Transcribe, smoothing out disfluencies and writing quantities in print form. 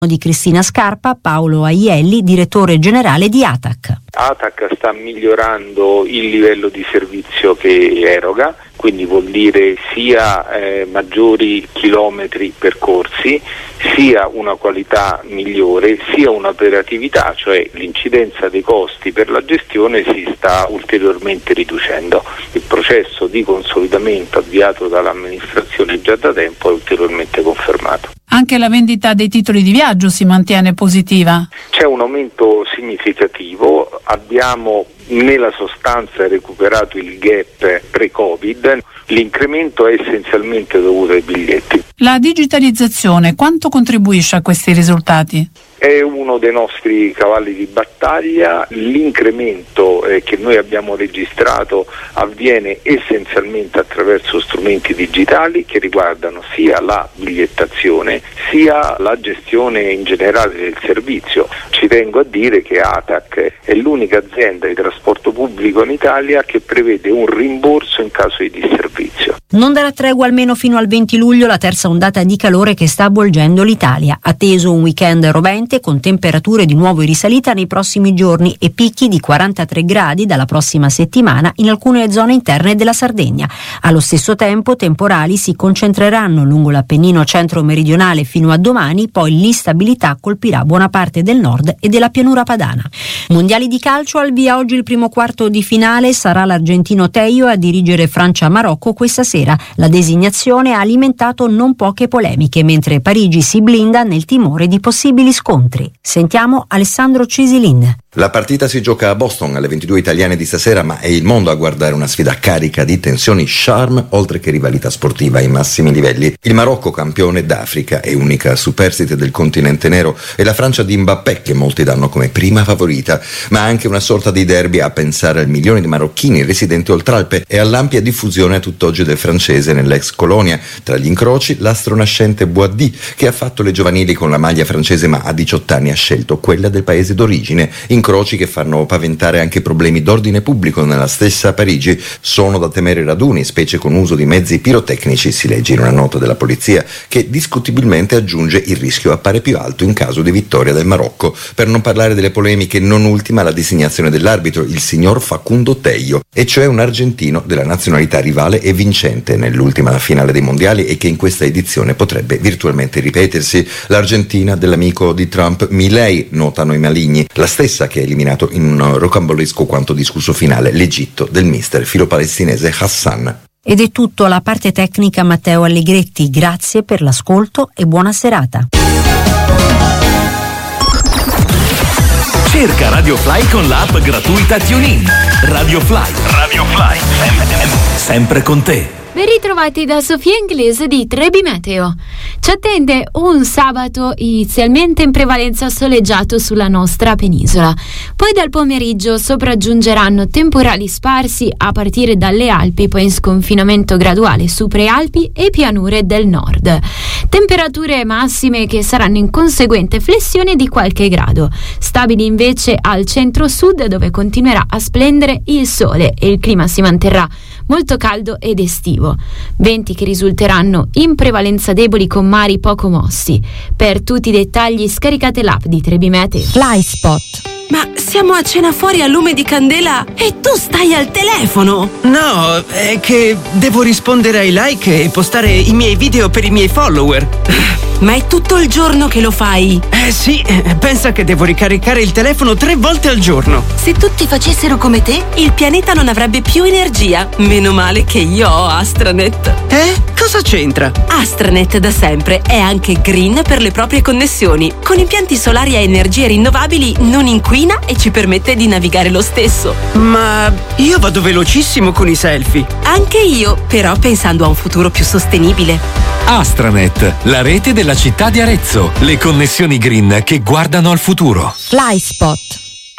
Di Cristina Scarpa, Paolo Aielli, direttore generale di ATAC. ATAC sta migliorando il livello di servizio che eroga, quindi vuol dire sia maggiori chilometri percorsi, sia una qualità migliore, sia un'operatività, cioè l'incidenza dei costi per la gestione si sta ulteriormente riducendo. Il processo di consolidamento avviato dall'amministrazione già da tempo è ulteriormente confermato. Anche la vendita dei titoli di viaggio si mantiene positiva. C'è un aumento significativo, abbiamo nella sostanza recuperato il gap pre-Covid, l'incremento è essenzialmente dovuto ai biglietti. La digitalizzazione quanto contribuisce a questi risultati? È uno dei nostri cavalli di battaglia, l'incremento che noi abbiamo registrato avviene essenzialmente attraverso strumenti digitali che riguardano sia la bigliettazione sia la gestione in generale del servizio. Ci tengo a dire che ATAC è l'unica azienda di trasporto pubblico in Italia che prevede un rimborso in caso di disservizio. Non darà tregua almeno fino al 20 luglio la terza ondata di calore che sta avvolgendo l'Italia. Atteso un weekend rovente con temperature di nuovo in risalita nei prossimi giorni e picchi di 43 gradi dalla prossima settimana in alcune zone interne della Sardegna. Allo stesso tempo temporali si concentreranno lungo l'Appennino centro-meridionale fino a domani, poi l'instabilità colpirà buona parte del nord e della pianura padana. Mondiali di calcio, al via oggi il primo quarto di finale, sarà l'argentino Teio a dirigere Francia-Marocco questa sera. La designazione ha alimentato non poche polemiche, mentre Parigi si blinda nel timore di possibili scontri. Sentiamo Alessandro Cisilin. La partita si gioca a Boston alle 22 italiane di stasera, ma è il mondo a guardare una sfida carica di tensioni, charme, oltre che rivalità sportiva ai massimi livelli. Il Marocco, campione d'Africa e unica superstite del continente nero, e la Francia di Mbappé, che molti danno come prima favorita, ma anche una sorta di derby a pensare al milione di marocchini residenti oltralpe e all'ampia diffusione a tutt'oggi del francese nell'ex colonia. Tra gli incroci l'astro nascente Boaddi, che ha fatto le giovanili con la maglia francese ma a 18 anni ha scelto quella del paese d'origine. Incroci che fanno paventare anche problemi d'ordine pubblico nella stessa Parigi. Sono da temere raduni, specie con uso di mezzi pirotecnici, si legge in una nota della polizia, che discutibilmente aggiunge il rischio appare più alto in caso di vittoria del Marocco. Per non parlare delle polemiche, non ultima la designazione dell'arbitro, il signor Facundo Teio, e cioè un argentino della nazionalità rivale e vincente nell'ultima finale dei mondiali e che in questa edizione potrebbe virtualmente ripetersi. L'Argentina dell'amico di Trump Milei, notano i maligni, la stessa che ha eliminato in un rocambolesco quanto discusso finale l'Egitto del mister filo-palestinese Hassan. Ed è tutto, alla parte tecnica Matteo Allegretti. Grazie per l'ascolto e buona serata. Cerca Radio Fly con l'app gratuita TuneIn. Radio Fly, sempre con te. Ben ritrovati da Sofia Inglese di Trebi Meteo. Ci attende un sabato inizialmente in prevalenza soleggiato sulla nostra penisola. Poi dal pomeriggio sopraggiungeranno temporali sparsi a partire dalle Alpi, poi in sconfinamento graduale su prealpi e pianure del nord. Temperature massime che saranno in conseguente flessione di qualche grado. Stabili invece al centro-sud, dove continuerà a splendere il sole e il clima si manterrà molto caldo ed estivo. Venti che risulteranno in prevalenza deboli con mari poco mossi. Per tutti i dettagli scaricate l'app di Trebi Meteo. Flyspot. Ma siamo a cena fuori a lume di candela e tu stai al telefono! No, è che devo rispondere ai like e postare i miei video per i miei follower. Ma è tutto il giorno che lo fai? Sì, pensa che devo ricaricare il telefono 3 volte al giorno. Se tutti facessero come te, il pianeta non avrebbe più energia. Meno male che io ho Astranet. Cosa c'entra? Astranet da sempre è anche green per le proprie connessioni. Con impianti solari a energie rinnovabili non inquina e ci permette di navigare lo stesso. Ma io vado velocissimo con i selfie. Anche io, però pensando a un futuro più sostenibile. Astranet, la rete della città di Arezzo. Le connessioni green che guardano al futuro. Flyspot.